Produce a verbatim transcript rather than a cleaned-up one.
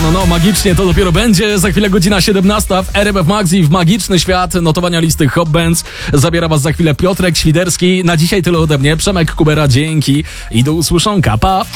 no, no, magicznie to dopiero będzie. Za chwilę godzina siedemnasta w R M F Max i w magiczny świat notowania listy Hot Bands. Zabiera was za chwilę Piotrek Świderski. Na dzisiaj tyle ode mnie. Przemek Kubera, dzięki i do usłyszonka. Pa!